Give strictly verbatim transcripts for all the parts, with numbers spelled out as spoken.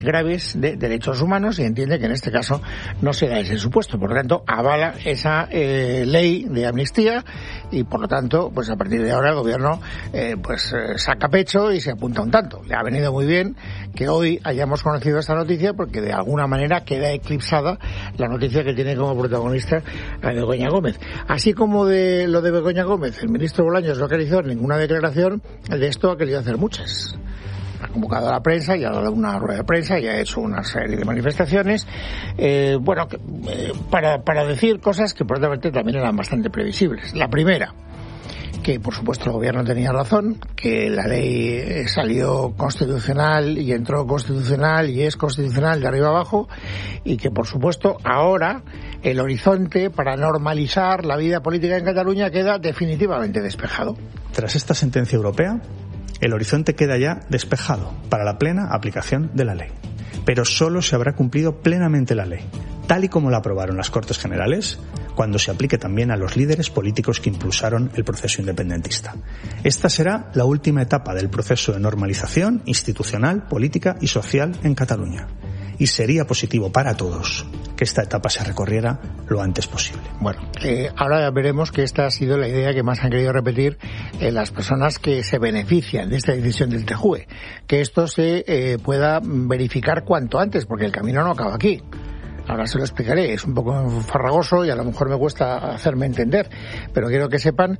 graves de derechos humanos y entiende que en este caso no se da ese supuesto. Por lo tanto, avala esa eh, ley de amnistía y, por lo tanto, pues a partir de ahora el gobierno eh, pues eh, saca pecho y se apunta un tanto. Le ha venido muy bien que hoy hayamos conocido esta noticia porque de alguna manera queda eclipsada la noticia que tiene como protagonista a Begoña Gómez. Así como de lo de Begoña Gómez, el ministro Bolaños no ha querido hacer ninguna declaración, de esto ha querido hacer muchas. Ha convocado a la prensa y ha dado una rueda de prensa y ha hecho una serie de manifestaciones, eh, bueno, eh, para, para decir cosas que probablemente también eran bastante previsibles. La primera, que por supuesto el gobierno tenía razón, que la ley salió constitucional y entró constitucional y es constitucional de arriba abajo, y que por supuesto ahora el horizonte para normalizar la vida política en Cataluña queda definitivamente despejado. Tras esta sentencia europea, el horizonte queda ya despejado para la plena aplicación de la ley. Pero solo se habrá cumplido plenamente la ley, tal y como la aprobaron las Cortes Generales, cuando se aplique también a los líderes políticos que impulsaron el proceso independentista. Esta será la última etapa del proceso de normalización institucional, política y social en Cataluña. Y sería positivo para todos que esta etapa se recorriera lo antes posible. Bueno, eh, ahora veremos que esta ha sido la idea que más han querido repetir eh, las personas que se benefician de esta decisión del T J U E, que esto se eh, pueda verificar cuanto antes, porque el camino no acaba aquí. Ahora se lo explicaré, es un poco farragoso y a lo mejor me cuesta hacerme entender, pero quiero que sepan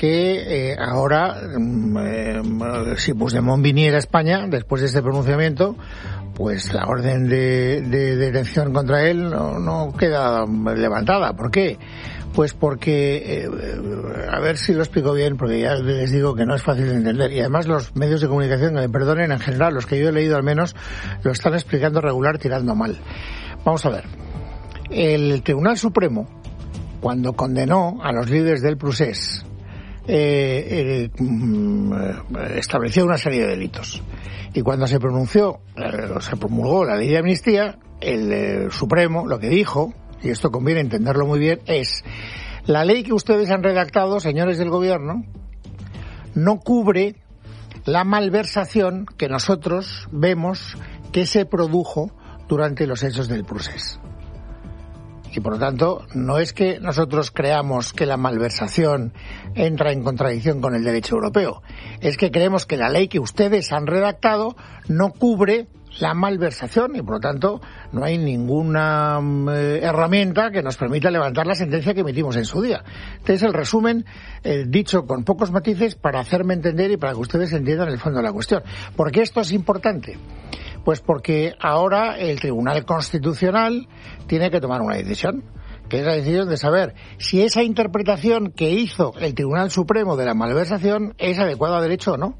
que eh, ahora, eh, si Puigdemont viniera a España después de este pronunciamiento, pues la orden de, de, de detención contra él no, no queda levantada. ¿Por qué? Pues porque, eh, a ver si lo explico bien, porque ya les digo que no es fácil de entender. Y además los medios de comunicación, que me perdonen, en general, los que yo he leído al menos, lo están explicando regular tirando mal. Vamos a ver. El Tribunal Supremo, cuando condenó a los líderes del Procés, eh, eh, estableció una serie de delitos. Y cuando se pronunció, eh, se promulgó la ley de amnistía, el eh, Supremo lo que dijo, y esto conviene entenderlo muy bien, es: la ley que ustedes han redactado, señores del gobierno, no cubre la malversación que nosotros vemos que se produjo durante los hechos del Procés. Y por lo tanto, no es que nosotros creamos que la malversación entra en contradicción con el derecho europeo, es que creemos que la ley que ustedes han redactado no cubre la malversación y por lo tanto no hay ninguna eh, herramienta que nos permita levantar la sentencia que emitimos en su día. Este es el resumen eh, dicho con pocos matices para hacerme entender y para que ustedes entiendan el fondo de la cuestión. ¿Por qué esto es importante? Pues porque ahora el Tribunal Constitucional tiene que tomar una decisión, que es la decisión de saber si esa interpretación que hizo el Tribunal Supremo de la malversación es adecuada a derecho o no.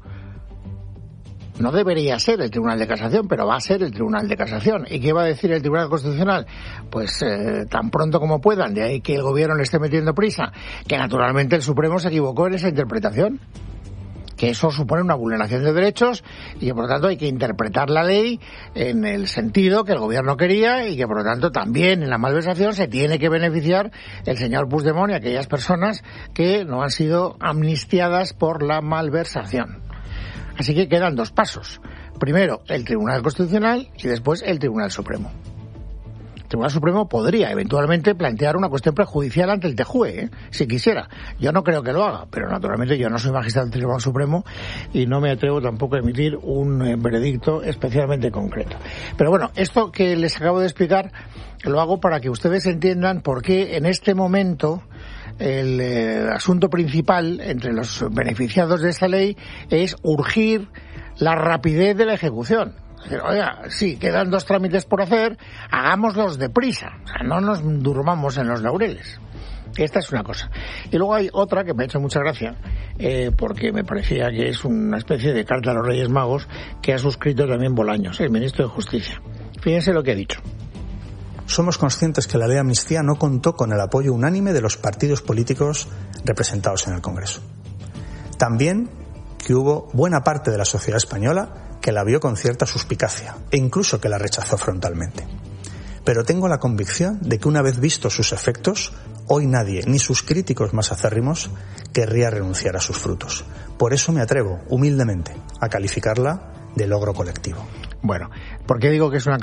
No debería ser el Tribunal de Casación, pero va a ser el Tribunal de Casación. ¿Y qué va a decir el Tribunal Constitucional? Pues eh, tan pronto como puedan, de ahí que el gobierno le esté metiendo prisa, que naturalmente el Supremo se equivocó en esa interpretación, que eso supone una vulneración de derechos y que por lo tanto hay que interpretar la ley en el sentido que el gobierno quería y que por lo tanto también en la malversación se tiene que beneficiar el señor Puigdemont y aquellas personas que no han sido amnistiadas por la malversación. Así que quedan dos pasos. Primero, el Tribunal Constitucional y después el Tribunal Supremo. El Tribunal Supremo podría eventualmente plantear una cuestión prejudicial ante el T J U E, ¿eh? Si quisiera. Yo no creo que lo haga, pero naturalmente yo no soy magistrado del Tribunal Supremo y no me atrevo tampoco a emitir un eh, veredicto especialmente concreto. Pero bueno, esto que les acabo de explicar lo hago para que ustedes entiendan por qué en este momento el eh, asunto principal entre los beneficiados de esta ley es urgir la rapidez de la ejecución. Oiga, sí, quedan dos trámites por hacer, hagámoslos deprisa, o sea, no nos durmamos en los laureles. Esta es una cosa. Y luego hay otra que me ha hecho mucha gracia, eh, porque me parecía que es una especie de carta a los Reyes Magos que ha suscrito también Bolaños, el ministro de Justicia. Fíjense lo que ha dicho. Somos conscientes que la ley de amnistía no contó con el apoyo unánime de los partidos políticos representados en el Congreso. También que hubo buena parte de la sociedad española que la vio con cierta suspicacia e incluso que la rechazó frontalmente. Pero tengo la convicción de que una vez vistos sus efectos, hoy nadie, ni sus críticos más acérrimos, querría renunciar a sus frutos. Por eso me atrevo, humildemente, a calificarla de logro colectivo. Bueno, ¿por qué digo que es una